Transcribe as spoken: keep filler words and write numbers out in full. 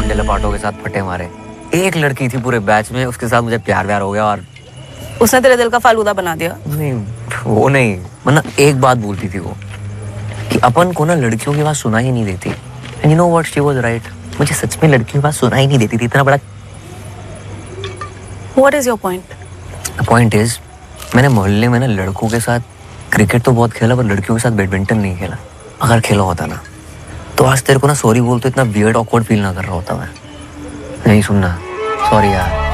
Mandela पाटो के साथ फटे मारे। एक लड़की थी पूरे बैच में, उसके साथ मुझे प्यार व्यार हो गया और उसने तेरे दिल का फालूदा बना दिया। नहीं वो नहीं, वरना एक बात बोलती थी वो कि अपन को ना लड़कियों की बात सुना ही नहीं देती। And you know what, she was right. मुझे सच में लड़कियों की बात सुना ही नहीं देती थी। इतना बड़ा what is your point? Point is, मैंने मोहल्ले में ना लड़कों के साथ क्रिकेट तो बहुत खेला पर लड़कियों के साथ बैडमिंटन नहीं खेला। अगर खेला होता ना तो आज तेरे को ना सॉरी बोल तो इतना वियर्ड ऑकवर्ड फील ना कर रहा होता मैं। नहीं सुनना, सॉरी यार।